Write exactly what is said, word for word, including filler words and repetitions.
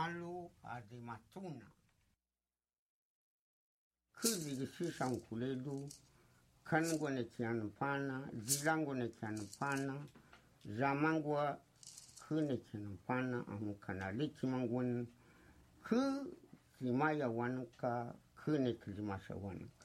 malu adi matuna. Kuzi gisisa mkuledu, kango ne kianu pana, zilango ne kianu pana, zamangwa kune kianu pana, amukanaliki mangwani, ku zimaya wanuka kune kizimasha wanu.